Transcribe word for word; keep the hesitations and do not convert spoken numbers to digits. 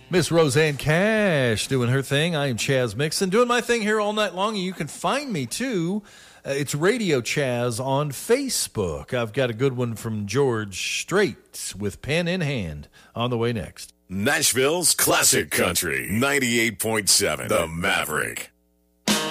Miss Roseanne Cash doing her thing. I am Chaz Mixon doing my thing here all night long. And you can find me, too. Uh, it's Radio Chaz on Facebook. I've got a good one from George Strait with Pen in Hand on the way next. Nashville's Classic Country, ninety-eight point seven, The Maverick.